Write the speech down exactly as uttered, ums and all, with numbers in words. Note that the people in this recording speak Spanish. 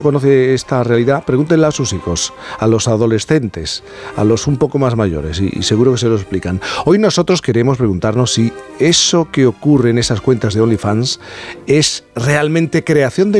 conoce esta realidad, pregúntenla a sus hijos, a los adolescentes, a los un poco más mayores, y, y seguro que se lo explican. Hoy nosotros queremos preguntarnos si eso que ocurre en esas cuentas de OnlyFans es realmente creación de